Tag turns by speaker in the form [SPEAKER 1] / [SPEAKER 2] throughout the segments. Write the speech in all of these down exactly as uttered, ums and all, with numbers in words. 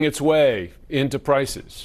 [SPEAKER 1] its way into prices?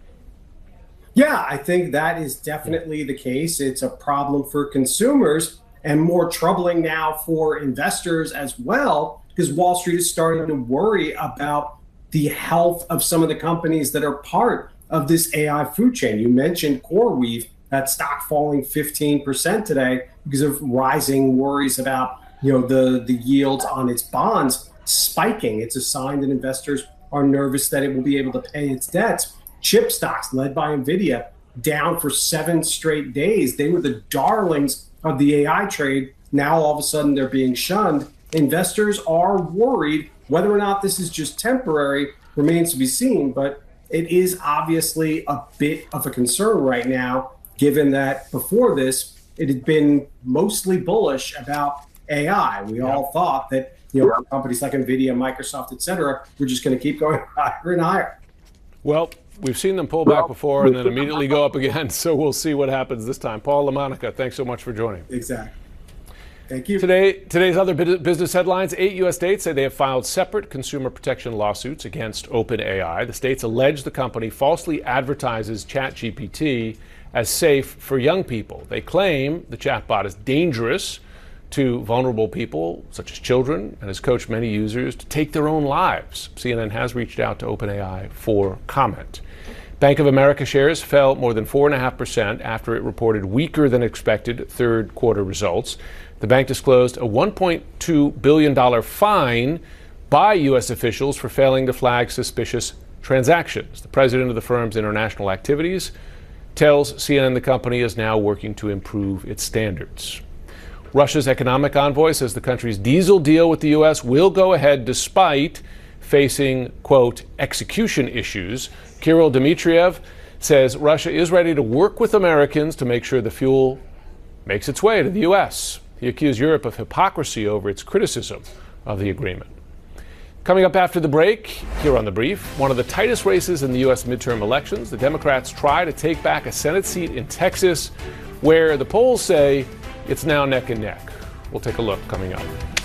[SPEAKER 2] Yeah, I think that is definitely the case. It's a problem for consumers and more troubling now for investors as well, because Wall Street is starting to worry about the health of some of the companies that are part of this A I food chain. You mentioned CoreWeave, that stock falling fifteen percent today because of rising worries about, you know, the, the yields on its bonds spiking. It's a sign that investors are nervous that it will be able to pay its debts. Chip stocks led by NVIDIA down for seven straight days. They were the darlings of the A I trade. Now all of a sudden they're being shunned. Investors are worried. Whether or not this is just temporary remains to be seen, but it is obviously a bit of a concern right now, given that before this, it had been mostly bullish about A I. We yeah. all thought that, you know, companies like NVIDIA, Microsoft, et cetera, were just going to keep going higher and higher.
[SPEAKER 1] Well, we've seen them pull back before and then immediately go up again, so we'll see what happens this time. Paul LaMonica, thanks so much for joining.
[SPEAKER 2] Exactly. Thank you.
[SPEAKER 1] Today, today's other business headlines. Eight U S states say they have filed separate consumer protection lawsuits against OpenAI. The states allege the company falsely advertises ChatGPT as safe for young people. They claim the chatbot is dangerous to vulnerable people, such as children, and has coached many users to take their own lives. C N N has reached out to OpenAI for comment. Bank of America shares fell more than four point five percent after it reported weaker than expected third quarter results. The bank disclosed a one point two billion dollars fine by U S officials for failing to flag suspicious transactions. The president of the firm's international activities tells C N N the company is now working to improve its standards. Russia's economic envoy says the country's diesel deal with the U S will go ahead despite facing, quote, execution issues. Kirill Dmitriev says Russia is ready to work with Americans to make sure the fuel makes its way to the U S. He accused Europe of hypocrisy over its criticism of the agreement. Coming up after the break, here on The Brief, one of the tightest races in the U S midterm elections. The Democrats try to take back a Senate seat in Texas, where the polls say it's now neck and neck. We'll take a look coming up.